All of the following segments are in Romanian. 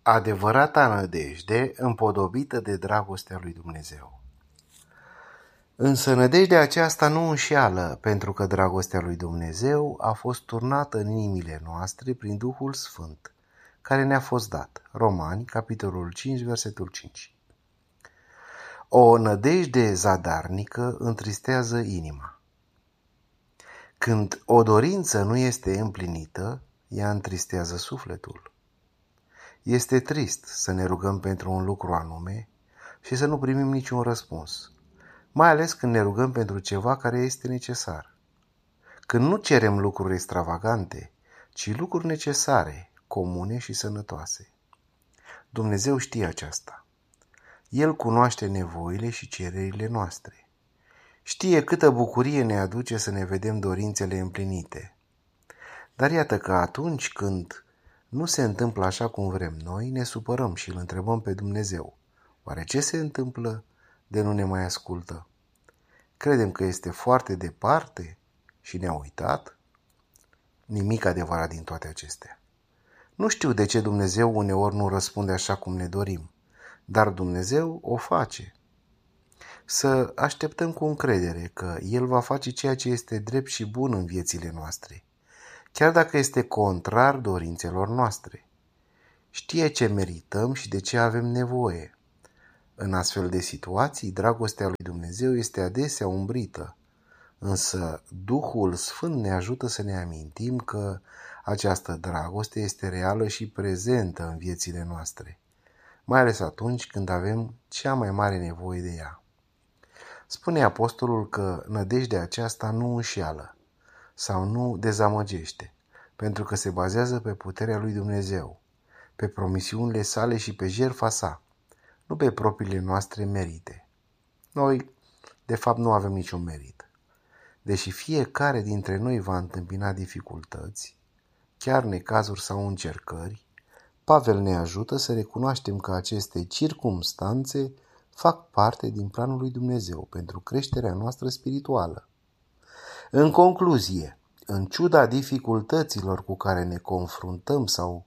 Adevărata nădejde împodobită de dragostea lui Dumnezeu. Însă nădejdea aceasta nu înșeală, pentru că dragostea lui Dumnezeu a fost turnată în inimile noastre prin Duhul Sfânt, care ne-a fost dat. Romani, capitolul 5, versetul 5. O nădejde zadarnică întristează inima. Când o dorință nu este împlinită, ea întristează sufletul. Este trist să ne rugăm pentru un lucru anume și să nu primim niciun răspuns, mai ales când ne rugăm pentru ceva care este necesar. Când nu cerem lucruri extravagante, ci lucruri necesare, comune și sănătoase. Dumnezeu știe aceasta. El cunoaște nevoile și cererile noastre. Știe câtă bucurie ne aduce să ne vedem dorințele împlinite. Dar iată că atunci când nu se întâmplă așa cum vrem noi, ne supărăm și îl întrebăm pe Dumnezeu: oare ce se întâmplă de nu ne mai ascultă? Credem că este foarte departe și ne-a uitat? Nimic adevărat din toate acestea. Nu știu de ce Dumnezeu uneori nu răspunde așa cum ne dorim, dar Dumnezeu o face. Să așteptăm cu încredere că El va face ceea ce este drept și bun în viețile noastre, chiar dacă este contrar dorințelor noastre. Știe ce merităm și de ce avem nevoie. În astfel de situații, dragostea lui Dumnezeu este adesea umbrită, însă Duhul Sfânt ne ajută să ne amintim că această dragoste este reală și prezentă în viețile noastre, mai ales atunci când avem cea mai mare nevoie de ea. Spune apostolul că nădejdea aceasta nu înșeală sau nu dezamăgește, pentru că se bazează pe puterea lui Dumnezeu, pe promisiunile sale și pe jertfa sa, nu pe propriile noastre merite. Noi, de fapt, nu avem niciun merit. Deși fiecare dintre noi va întâmpina dificultăți, chiar necazuri sau încercări, Pavel ne ajută să recunoaștem că aceste circumstanțe fac parte din planul lui Dumnezeu pentru creșterea noastră spirituală. În concluzie, în ciuda dificultăților cu care ne confruntăm sau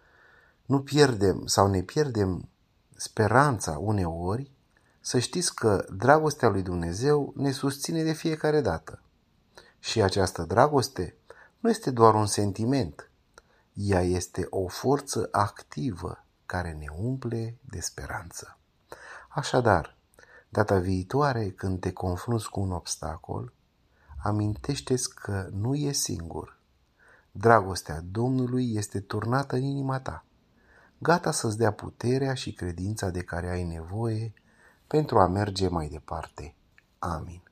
ne pierdem speranța uneori, să știți că dragostea lui Dumnezeu ne susține de fiecare dată. Și această dragoste nu este doar un sentiment, ea este o forță activă care ne umple de speranță. Așadar, data viitoare când te confrunți cu un obstacol, amintește-ți că nu e singur. Dragostea Domnului este turnată în inima ta, gata să-ți dea puterea și credința de care ai nevoie pentru a merge mai departe. Amin.